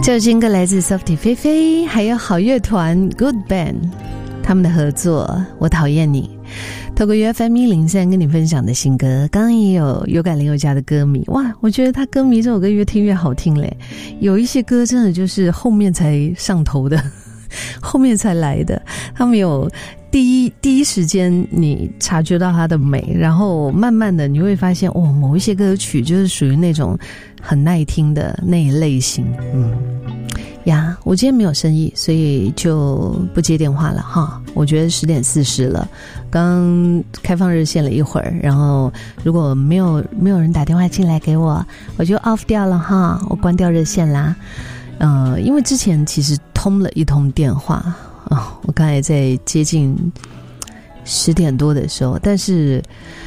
这首新歌来自 Softy 菲菲还有好乐团 Good Band 他们的合作我讨厌你，透过 UFM103 跟你分享的新歌。刚刚也有感林宥嘉的歌迷，哇，我觉得他歌迷这首歌越听越好听嘞，有一些歌真的就是后面才上头的后面才来的，他们有第一时间你察觉到它的美，然后慢慢的你会发现某一些歌曲就是属于那种很耐听的那一类型。我今天没有生意，所以就不接电话了哈。我觉得10点40了，刚开放热线了一会儿，然后如果没有人打电话进来给我，我就 off 掉了哈，我关掉热线啦。因为之前其实通了一通电话我刚才在接近10点多的时候，但是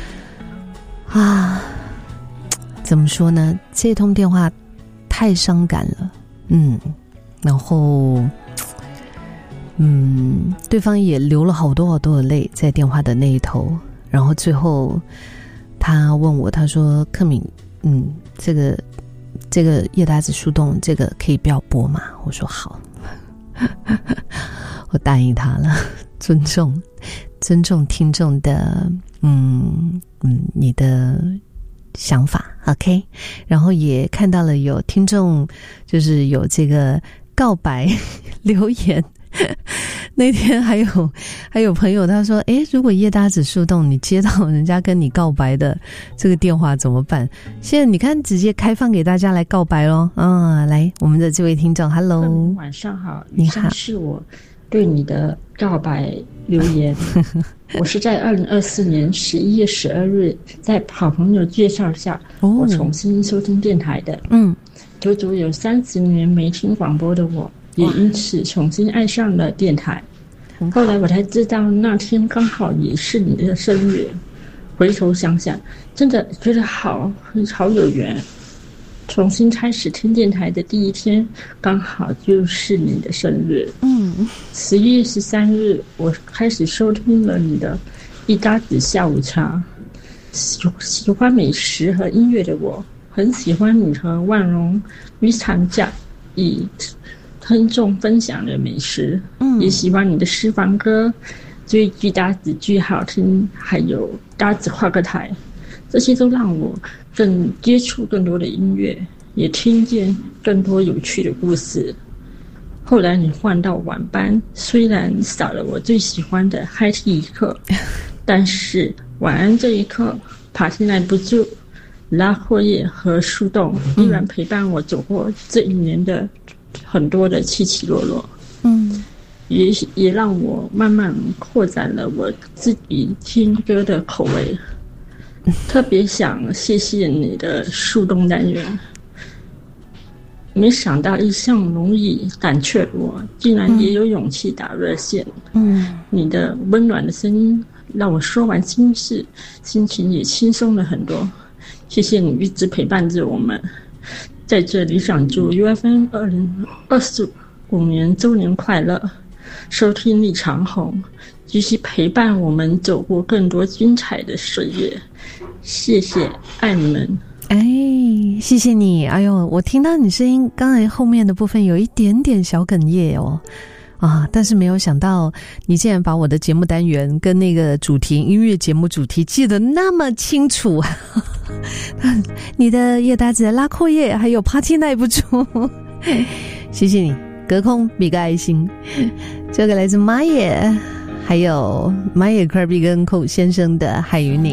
怎么说呢，这通电话太伤感了，然后对方也流了好多好多的泪在电话的那一头，然后最后他问我，他说克敏这个叶达子树洞这个可以不要播吗？我说好我答应他了，尊重听众的你的想法 OK， 然后也看到了有听众就是有这个告白留言那天还有朋友他说如果叶达子树洞你接到人家跟你告白的这个电话怎么办？现在你看直接开放给大家来告白咯。来我们的这位听众 Hello 晚上好， 你好， 是我对你的告白留言我是在2024年11月12日在好朋友介绍下我重新收听电台的。足足有30年没听广播的我也因此重新爱上了电台。后来我才知道那天刚好也是你的生日，回头想想真的觉得好有缘，重新开始听电台的第一天刚好就是你的生日。11月13日我开始收听了你的一搭子下午茶。喜欢美食和音乐的我很喜欢你和万荣与长假以听众分享的美食，也喜欢你的私房歌，追剧搭子剧好听，还有搭子画个台，这些都让我更接触更多的音乐，也听见更多有趣的故事。后来你换到晚班，虽然少了我最喜欢的嗨听一刻，但是晚安这一刻爬进来不住拉阔叶和树洞依然陪伴我走过这一年的很多的起起落落。也让我慢慢扩展了我自己听歌的口味。特别想谢谢你的树洞单元，没想到一向容易胆怯的我竟然也有勇气打热线。你的温暖的声音让我说完心事，心情也轻松了很多。谢谢你一直陪伴着我们，在这里想祝 UFM 2025年周年快乐，收听率长红，继续陪伴我们走过更多精彩的岁月。谢谢，爱你们。 谢谢你。我听到你声音刚才后面的部分有一点点小哽咽但是没有想到你竟然把我的节目单元跟那个主题音乐节目主题记得那么清楚你的叶达子的拉阔叶还有 Party 耐不住谢谢你，隔空比个爱心。这个来自马野还有马野 Kirby 跟寇先生的海与你。